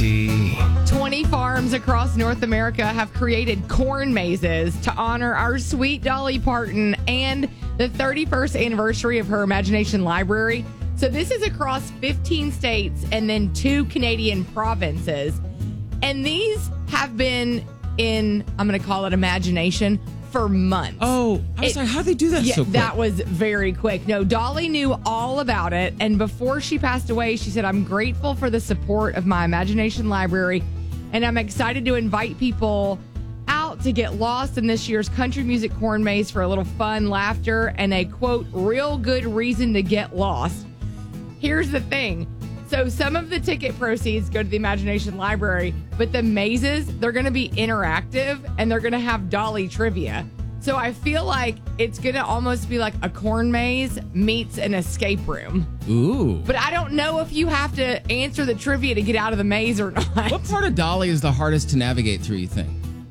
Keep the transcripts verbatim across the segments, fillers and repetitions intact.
tea. twenty farms across North America have created corn mazes to honor our sweet Dolly Parton and the thirty-first anniversary of her Imagination Library. So this is across fifteen states and then two Canadian provinces. And these have been in, I'm going to call it imagination, for months. Oh, I was It- like, how'd they do that Yeah, so quick? that was very quick. No, Dolly knew all about it. And before she passed away, she said, I'm grateful for the support of my Imagination Library. And I'm excited to invite people out to get lost in this year's country music corn maze for a little fun, laughter, and a, quote, real good reason to get lost. Here's the thing. So some of the ticket proceeds go to the Imagination Library, but the mazes, they're going to be interactive and they're going to have Dolly trivia. So I feel like it's going to almost be like a corn maze meets an escape room. Ooh. But I don't know if you have to answer the trivia to get out of the maze or not. What part of Dolly is the hardest to navigate through, you think?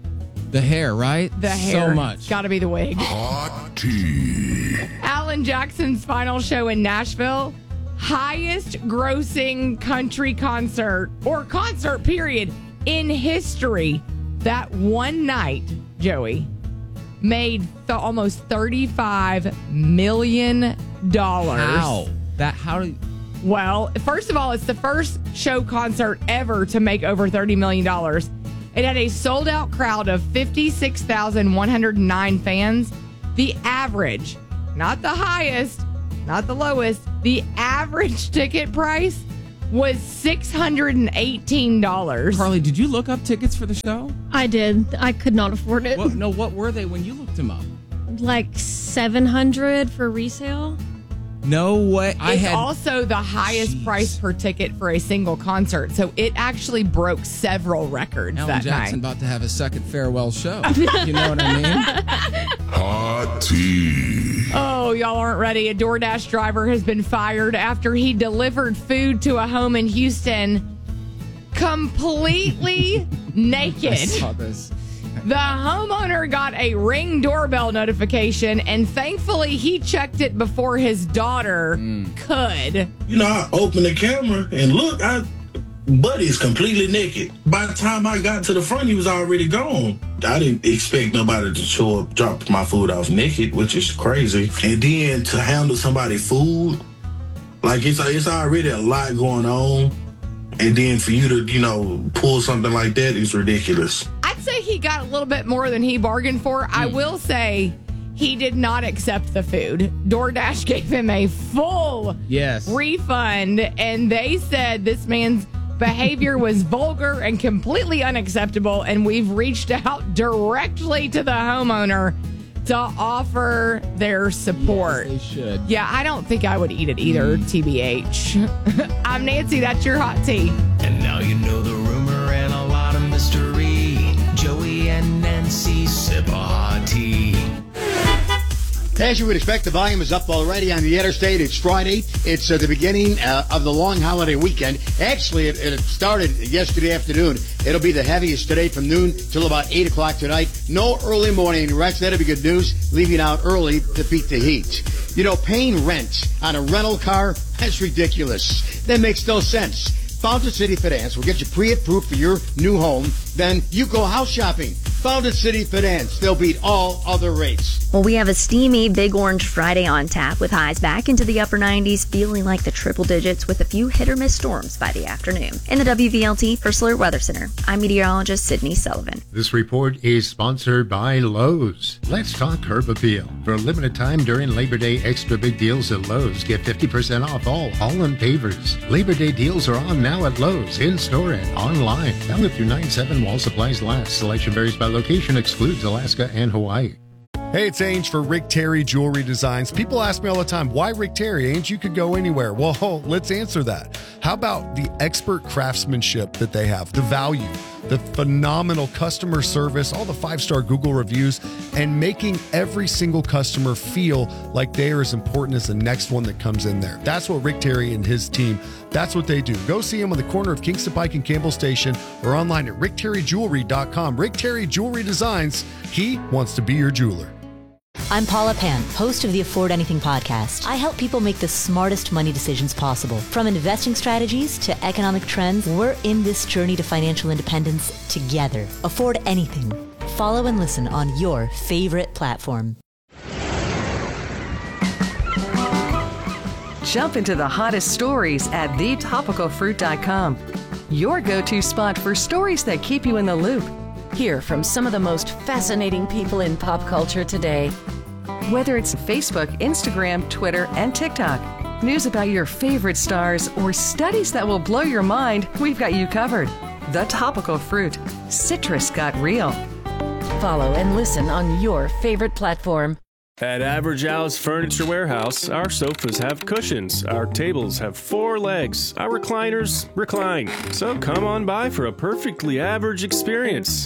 The hair, right? The hair. So much. Got to be the wig. Hot tea. Alan Jackson's final show in Nashville. Highest grossing country concert or concert period in history. That one night, Joey, made th- almost thirty-five million dollars. How? That, how do you... Well, first of all, it's the first show concert ever to make over thirty million dollars. It had a sold out crowd of fifty-six thousand one hundred nine fans. The average, not the highest, not the lowest, the average ticket price was six hundred eighteen dollars. Carly, did you look up tickets for the show? I did. I could not afford it. What, no, what were they when you looked them up? Like seven hundred for resale. No way. I It's had... also the highest Jeez. price per ticket for a single concert. So it actually broke several records Alan that Jackson night. about to have his second farewell show. You know what I mean? Hot tea. Oh, y'all aren't ready. A DoorDash driver has been fired after he delivered food to a home in Houston completely naked. I saw this. The homeowner got a Ring doorbell notification, and thankfully he checked it before his daughter could. You know, I opened the camera and look, I Buddy's completely naked. By the time I got to the front, he was already gone. I didn't expect nobody to show up, drop my food off naked, which is crazy. And then to handle somebody's food, like it's it's already a lot going on. And then for you to, you know, pull something like that is ridiculous. I'd say he got a little bit more than he bargained for. I will say he did not accept the food. DoorDash gave him a full Yes. refund, and they said this man's behavior was vulgar and completely unacceptable, and we've reached out directly to the homeowner to offer their support. They should. Yeah, I don't think I would eat it either, T B H. I'm Nancy, that's your hot tea. And now you know the rumor and a lot of mystery. Joey and Nancy sip a hot tea. As you would expect, the volume is up already on the interstate. It's Friday. It's uh, the beginning uh, of the long holiday weekend. Actually, it, it started yesterday afternoon. It'll be the heaviest today from noon till about eight o'clock tonight. No early morning rush. That'll be good news. Leaving out early to beat the heat. You know, paying rent on a rental car, that's ridiculous. That makes no sense. Fountain City Finance will get you pre-approved for your new home. Then you go house shopping. Fountain City Finance. They'll beat all other rates. Well, we have a steamy Big Orange Friday on tap with highs back into the upper nineties, feeling like the triple digits with a few hit-or-miss storms by the afternoon. In the W V L T First Alert Weather Center, I'm meteorologist Sydney Sullivan. This report is sponsored by Lowe's. Let's talk Curb Appeal. For a limited time during Labor Day, extra big deals at Lowe's. Get fifty percent off all Holland pavers. Labor Day deals are on now at Lowe's, in-store and online. Valid through nine seven while supplies last. Selection varies by location, excludes Alaska and Hawaii. Hey, it's Ange for Rick Terry Jewelry Designs. People ask me all the time, why Rick Terry? Ange, you could go anywhere. Well, let's answer that. How about the expert craftsmanship that they have, the value, the phenomenal customer service, all the five-star Google reviews, and making every single customer feel like they are as important as the next one that comes in there. That's what Rick Terry and his team, that's what they do. Go see him on the corner of Kingston Pike and Campbell Station or online at rick terry jewelry dot com. Rick Terry Jewelry Designs, he wants to be your jeweler. I'm Paula Pan, host of the Afford Anything podcast. I help people make the smartest money decisions possible. From investing strategies to economic trends, we're in this journey to financial independence together. Afford Anything. Follow and listen on your favorite platform. Jump into the hottest stories at the topical fruit dot com. Your go-to spot for stories that keep you in the loop. Hear from some of the most fascinating people in pop culture today. Whether it's Facebook, Instagram, Twitter, and TikTok, news about your favorite stars, or studies that will blow your mind, we've got you covered. The Topical Fruit. Citrus got real. Follow and listen on your favorite platform. At Average House Furniture Warehouse, our sofas have cushions, our tables have four legs, our recliners recline. So come on by for a perfectly average experience.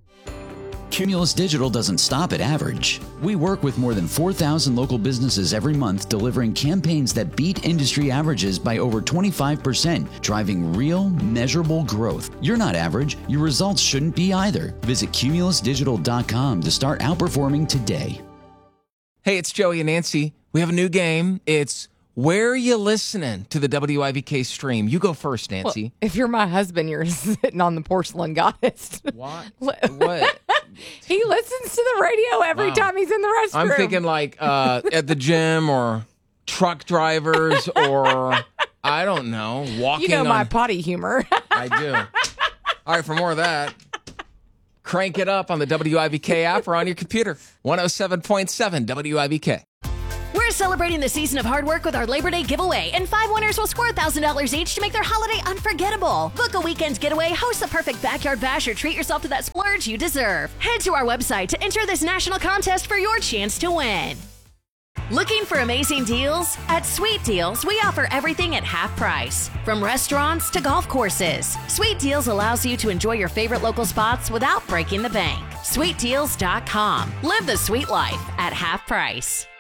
Cumulus Digital doesn't stop at average. We work with more than four thousand local businesses every month, delivering campaigns that beat industry averages by over twenty-five percent, driving real, measurable growth. You're not average. Your results shouldn't be either. Visit cumulus digital dot com to start outperforming today. Hey, it's Joey and Nancy. We have a new game. It's Where Are You Listening to the W I V K stream? You go first, Nancy. Well, if you're my husband, you're sitting on the porcelain goddess. What? What? He listens to the radio every Wow. time he's in the restroom. I'm thinking like uh, at the gym or truck drivers or, I don't know, walking You know my on- potty humor. I do. All right, for more of that, crank it up on the W I V K app or on your computer. one oh seven point seven W I V K. We're celebrating the season of hard work with our Labor Day giveaway, and five winners will score one thousand dollars each to make their holiday unforgettable. Book a weekend getaway, host the perfect backyard bash, or treat yourself to that splurge you deserve. Head to our website to enter this national contest for your chance to win. Looking for amazing deals? At Sweet Deals, we offer everything at half price. From restaurants to golf courses, Sweet Deals allows you to enjoy your favorite local spots without breaking the bank. sweet deals dot com. Live the sweet life at half price.